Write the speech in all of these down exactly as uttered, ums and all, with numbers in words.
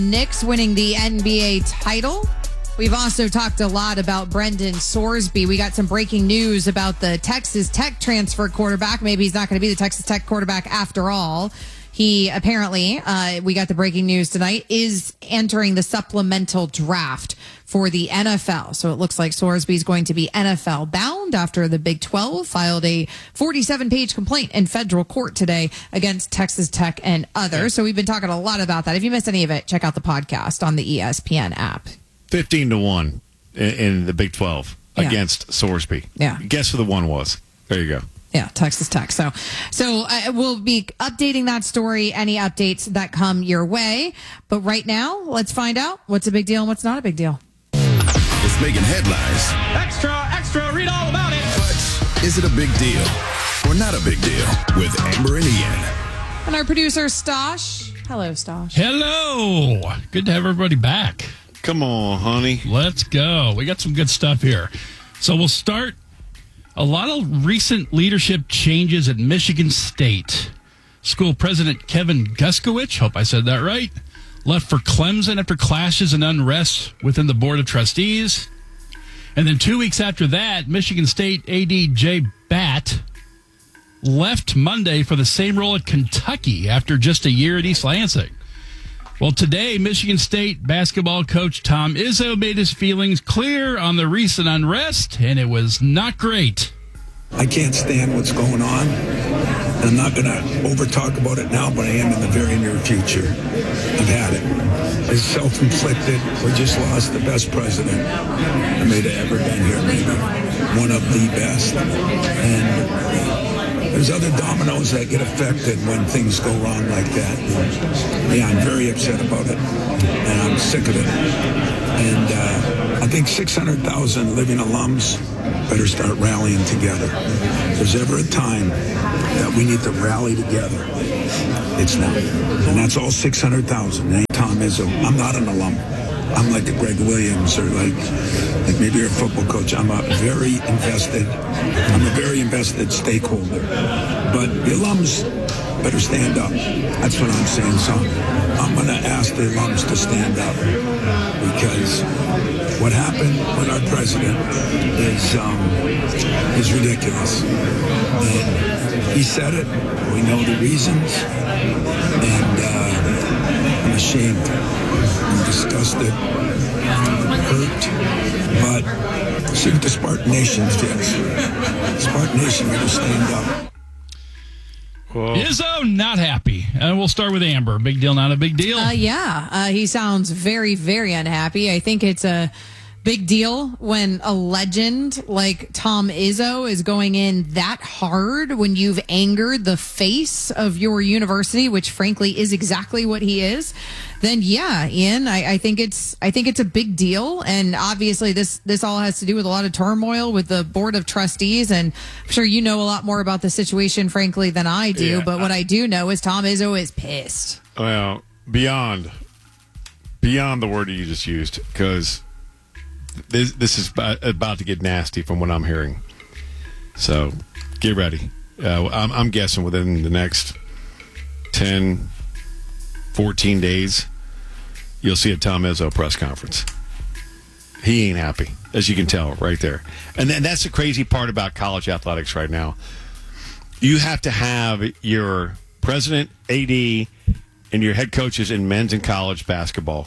Knicks winning the N B A title. We've also talked a lot about Brendan Sorsby. We got some breaking news about the Texas Tech transfer quarterback. Maybe he's not going to be the Texas Tech quarterback after all. He apparently, uh, we got the breaking news tonight, is entering the supplemental draft for the N F L. So it looks like Sorsby is going to be N F L bound after the Big twelve filed a forty-seven page complaint in federal court today against Texas Tech and others. So we've been talking a lot about that. If you missed any of it, check out the podcast on the E S P N app. fifteen to one in, in the Big twelve yeah. against Sorsby. Yeah. Guess who the one was? There you go. Yeah, Texas Tech. So, so uh, we'll be updating that story, any updates that come your way. But right now, let's find out what's a big deal and what's not a big deal. It's making headlines. Extra, extra, read all about it. But is it a big deal or not a big deal with Amber and Ian? And our producer, Stosh. Hello, Stosh. Hello. Good to have everybody back. Come on, honey. Let's go. We got some good stuff here. So we'll start. A lot of recent leadership changes at Michigan State. School president Kevin Guskowicz, hope I said that right, left for Clemson after clashes and unrest within the Board of Trustees. And then two weeks after that, Michigan State A D Jay Batt left Monday for the same role at Kentucky after just a year at East Lansing. Well, today, Michigan State basketball coach Tom Izzo made his feelings clear on the recent unrest, and it was not great. I can't stand what's going on. I'm not going to over-talk about it now, but I am in the very near future. I've had it. It's self-inflicted. We just lost the best president that may have ever been here, maybe one of the best. And there's other dominoes that get affected when things go wrong like that. And, yeah, I'm very upset about it, and I'm sick of it. And uh, I think six hundred thousand living alums better start rallying together. If there's ever a time that we need to rally together, it's now. And that's all six hundred thousand. Ain't Tom Izzo. I'm not an alum. I'm like a Greg Williams or like, like maybe you're a football coach. I'm a very invested, I'm a very invested stakeholder. But the alums better stand up. That's what I'm saying. So I'm going to ask the alums to stand up because what happened with our president is um, is ridiculous. And he said it. We know the reasons. And uh, I'm ashamed. I'm disgusted, hurt, but see what the Spartan Nation feels. Spartan Nation will stand up. Whoa. Izzo not happy. And we'll start with Amber. Big deal, not a big deal? Uh, yeah, uh, he sounds very, very unhappy. I think it's a big deal when a legend like Tom Izzo is going in that hard when you've angered the face of your university, which frankly is exactly what he is. Then yeah, Ian, I, I think it's I think it's a big deal, and obviously this this all has to do with a lot of turmoil with the Board of Trustees, and I'm sure you know a lot more about the situation, frankly, than I do. Yeah, but what I, I do know is Tom Izzo is pissed. Well, beyond beyond the word you just used, because this this is about to get nasty from what I'm hearing. So get ready. Uh, I'm, I'm guessing within the next ten, fourteen days, you'll see a Tom Izzo press conference. He ain't happy, as you can tell right there. And then that's the crazy part about college athletics right now. You have to have your president, A D, and your head coaches in men's and college basketball,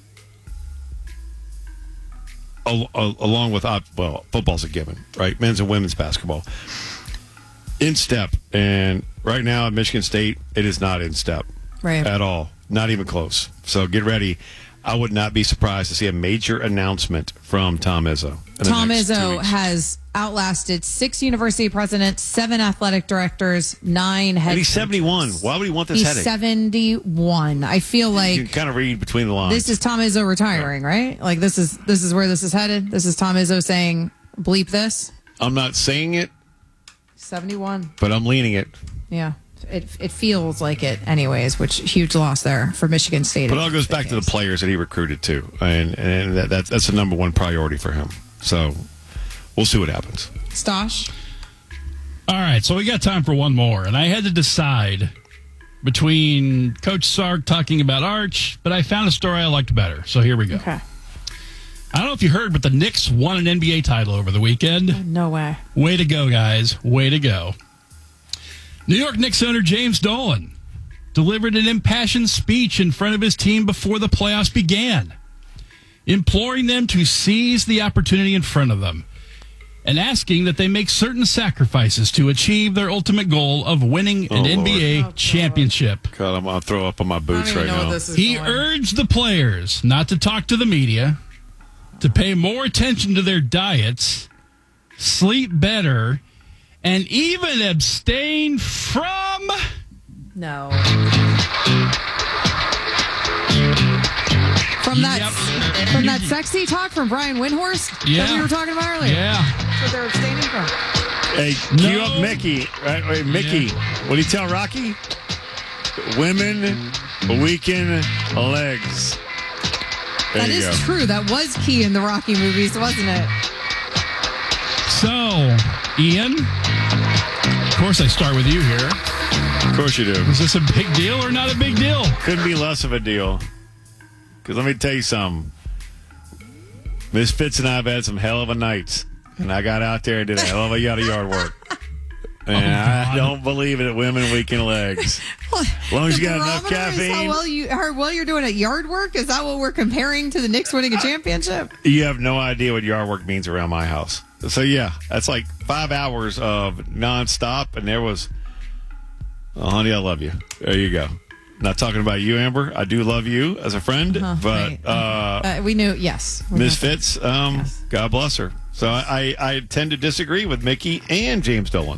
al- al- along with, uh, well, football's a given, right? Men's and women's basketball. In step. And right now at Michigan State, it is not in step. Right. At all. Not even close. So get ready. I would not be surprised to see a major announcement from Tom Izzo. Tom Izzo has outlasted six university presidents, seven athletic directors, nine head And he's coaches. seventy-one. Why would he want this he's headache? seventy-one. I feel like you can kind of read between the lines. This is Tom Izzo retiring, right? Like this is this is where this is headed. This is Tom Izzo saying, "Bleep this." I'm not saying it, seventy-one. but I'm leaning it. Yeah. It it feels like it anyways, which huge loss there for Michigan State. But it all goes back to the players that he recruited too, and and that, that that's the number one priority for him. So we'll see what happens. Stosh? All right, so we got time for one more, and I had to decide between Coach Sark talking about Arch, but I found a story I liked better. So here we go. Okay. I don't know if you heard, but the Knicks won an N B A title over the weekend. No way. Way to go, guys. Way to go. New York Knicks owner James Dolan delivered an impassioned speech in front of his team before the playoffs began, imploring them to seize the opportunity in front of them and asking that they make certain sacrifices to achieve their ultimate goal of winning an Oh, N B A Lord. Oh, championship. God, I'm going to throw up on my I boots don't even right know now. what this is He going. urged the players not to talk to the media, to pay more attention to their diets, sleep better, and even abstain from... No. From that, Yep. from that sexy talk from Brian Windhorst Yeah. that we were talking about earlier. Yeah. That's what they're abstaining from. Hey, cue No. up Mickey. Right, wait, Mickey, what do you tell Rocky? Women weaken legs. There That you is go. true. That was key in the Rocky movies, wasn't it? So, Ian, of course I start with you here. Of course you do. Is this a big deal or not a big deal? Couldn't be less of a deal. Because let me tell you something. Miss Fitz and I have had some hell of a nights. And I got out there and did a hell of a lot of yard work. And I don't believe it at women weaken legs. As long as The you got enough barometer is caffeine. How well, you, how well you're doing at yard work? Is that what we're comparing to the Knicks winning a championship? You have no idea what yard work means around my house. So, yeah, that's like five hours of nonstop. And there was, oh, honey, I love you. There you go. Not talking about you, Amber. I do love you as a friend. Uh-huh, but right. uh, Uh, we knew, yes. we Miss know that. Fitz, um, Yes. God bless her. So I, I, I tend to disagree with Mickey and James Dolan.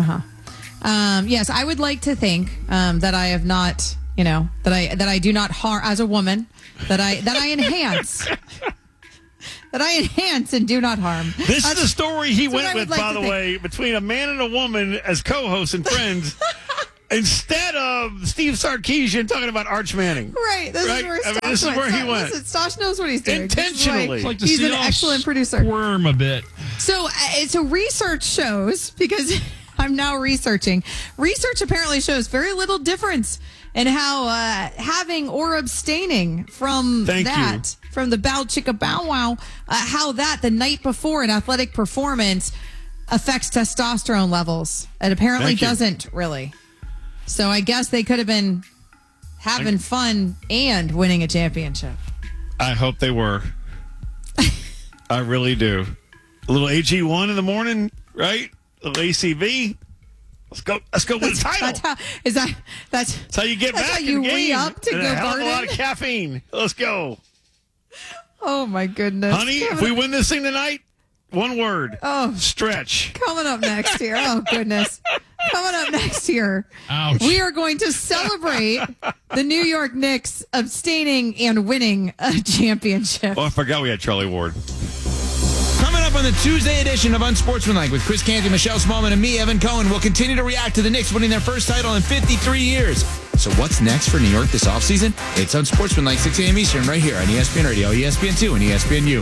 Um, yes, I would like to think um, that I have not, you know, that I that I do not harm as a woman, that I that I enhance, that I enhance and do not harm. This is the story he that's what I went would with, like by to the think. way, between a man and a woman as co-hosts and friends, instead of Steve Sarkisian talking about Arch Manning. Right, this Right? is where I mean, Stosh this is went. where he Stosh- went. Listen, Stosh knows what he's doing. This is why Intentionally. Like to he's see an y'all excellent producer. Squirm a bit. So, uh, so research shows, because I'm now researching, research apparently shows very little difference in how uh, having or abstaining from Thank that, from the bow chicka bow wow, uh, how that the night before an athletic performance affects testosterone levels. It apparently Thank you. doesn't really. So I guess they could have been having fun and winning a championship. I hope they were. I really do. A little A G one in the morning, right? A little A C V. Let's go. Let's go win the title. That's how, is that that's That's how you get That's back how in you the game. re-up to And go a hell of a lot garden? of caffeine. Let's go, oh my goodness, honey. If we win this thing tonight, one word. Oh. Stretch. coming up next year. Oh goodness. Coming up next year, Ouch. we are going to celebrate the New York Knicks abstaining and winning a championship. Oh, I forgot we had Charlie Ward. Coming up on the Tuesday edition of Unsportsmanlike with Chris Canty, Michelle Smallman, and me, Evan Cohen, we'll continue to react to the Knicks winning their first title in fifty-three years. So what's next for New York this offseason? It's Unsportsmanlike, six a.m. Eastern, right here on E S P N Radio, E S P N two, and E S P N U.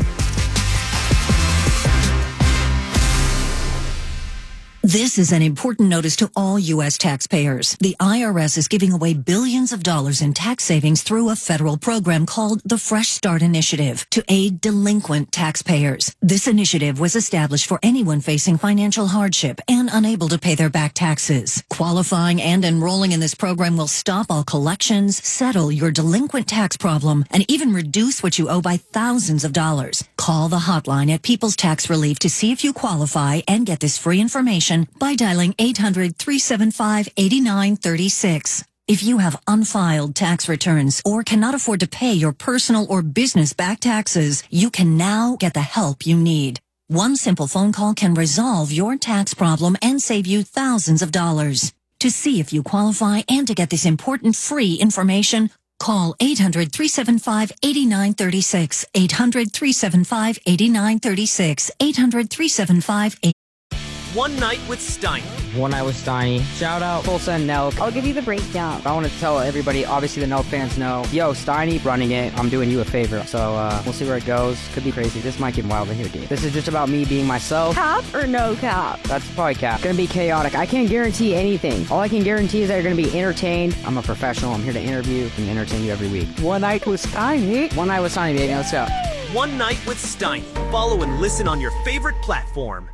This is an important notice to all U S taxpayers. The I R S is giving away billions of dollars in tax savings through a federal program called the Fresh Start Initiative to aid delinquent taxpayers. This initiative was established for anyone facing financial hardship and unable to pay their back taxes. Qualifying and enrolling in this program will stop all collections, settle your delinquent tax problem, and even reduce what you owe by thousands of dollars. Call the hotline at People's Tax Relief to see if you qualify and get this free information by dialing eight hundred, three seven five, eight nine three six. If you have unfiled tax returns or cannot afford to pay your personal or business back taxes, you can now get the help you need. One simple phone call can resolve your tax problem and save you thousands of dollars. To see if you qualify and to get this important free information, call eight hundred, three seven five, eight nine three six, eight hundred, three seven five, eight nine three six, eight hundred, three seven five, eight nine three six. One Night with Steiner, One Night with Steiny. Shout out Tulsa and Nelk. I'll give you the breakdown. I want to tell everybody, obviously the Nelk fans know, yo, Steiny running it, I'm doing you a favor. So uh, we'll see where it goes. Could be crazy. This might get wild in here, dude. This is just about me being myself. Cap or no cap? That's probably cap. Gonna be chaotic. I can't guarantee anything. All I can guarantee is that you're gonna be entertained. I'm a professional. I'm here to interview and entertain you every week. One Night with Steiny. One Night with Steiny, baby. Let's go. One Night with Steiny. Follow and listen on your favorite platform.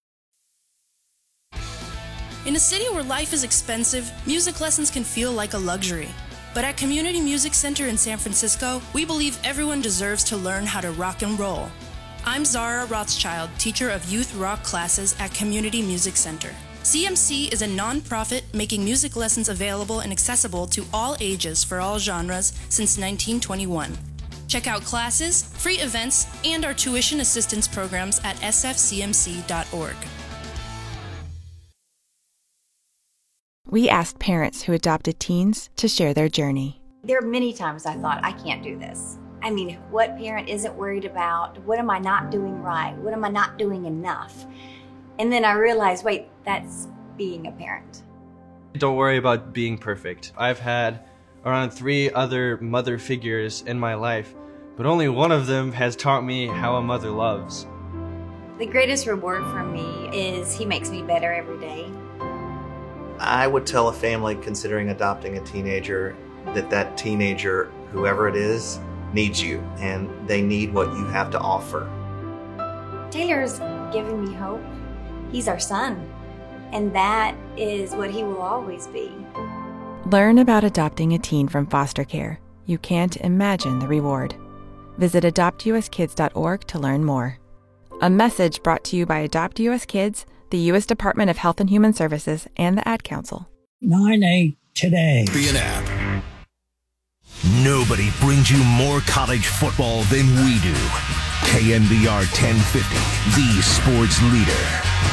In a city where life is expensive, music lessons can feel like a luxury. But at Community Music Center in San Francisco, we believe everyone deserves to learn how to rock and roll. I'm Zara Rothschild, teacher of youth rock classes at Community Music Center. C M C is a nonprofit making music lessons available and accessible to all ages for all genres since nineteen twenty-one. Check out classes, free events, and our tuition assistance programs at s f c m c dot org. We asked parents who adopted teens to share their journey. There are many times I thought, I can't do this. I mean, what parent isn't worried about? What am I not doing right? What am I not doing enough? And then I realized, wait, that's being a parent. Don't worry about being perfect. I've had around three other mother figures in my life, but only one of them has taught me how a mother loves. The greatest reward for me is he makes me better every day. I would tell a family considering adopting a teenager that that teenager, whoever it is, needs you, and they need what you have to offer. Taylor's given me hope. He's our son, and that is what he will always be. Learn about adopting a teen from foster care. You can't imagine the reward. Visit adopt u s kids dot org to learn more. A message brought to you by Adopt U S Kids, the U S Department of Health and Human Services, and the Ad Council. nine eight today. Be an app. Nobody brings you more college football than we do. K N B R ten fifty, the sports leader.